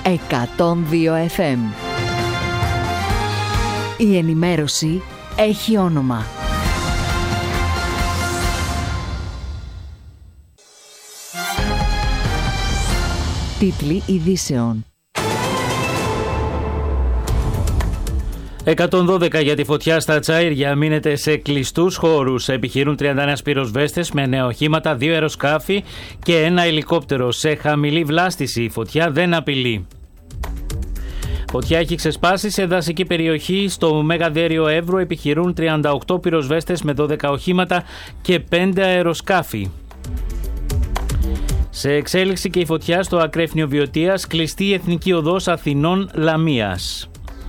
102 FM. Η ενημέρωση έχει όνομα. Τίτλοι ειδήσεων. 112 για τη φωτιά στα Τσαΐρια. Μείνετε σε κλειστούς χώρους. Επιχειρούν 31 πυροσβέστες με νέα οχήματα, 2 αεροσκάφη και ένα ελικόπτερο. Σε χαμηλή βλάστηση. Η φωτιά δεν απειλεί. Φωτιά έχει ξεσπάσει σε δασική περιοχή στο Μεγαδέριο Εύρου. Επιχειρούν 38 πυροσβέστες με 12 οχήματα και 5 αεροσκάφη. Σε εξέλιξη και η φωτιά στο ακρέφνιο Βιωτίας, κλειστή η Εθνική Οδός Αθηνών Λαμίας.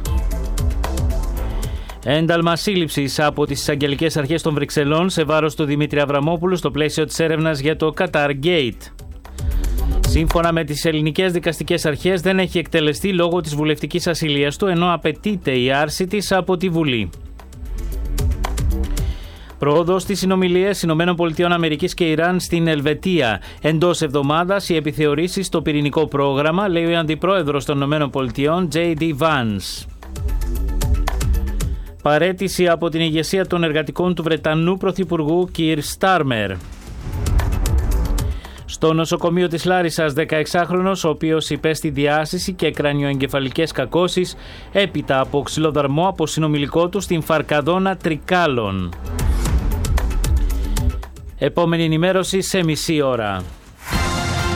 Ένταλμα σύλληψης από τις εισαγγελικές αρχές των Βρυξελών σε βάρος του Δημήτρη Αβραμόπουλου στο πλαίσιο της έρευνας για το Qatar Gate. Σύμφωνα με τις ελληνικές δικαστικές αρχές, δεν έχει εκτελεστεί λόγω της βουλευτικής ασυλίας του, ενώ απαιτείται η άρση της από τη Βουλή. Πρόοδος στις συνομιλίες ΗΠΑ και Ιράν στην Ελβετία. Εντός εβδομάδας οι επιθεωρήσεις στο πυρηνικό πρόγραμμα, λέει ο αντιπρόεδρος των ΗΠΑ, J.D. Vance. Παραίτηση από την ηγεσία των εργατικών του Βρετανού Πρωθυπουργού Κιρ Στάρμερ. Στο νοσοκομείο της Λάρισσας, 16χρονος, ο οποίος υπέστη διάσηση και κρανιοεγκεφαλικές κακώσεις έπειτα από ξυλοδαρμό από συνομιλικό του στην Φαρκαδόνα Τρικάλων. Επόμενη ενημέρωση σε μισή ώρα.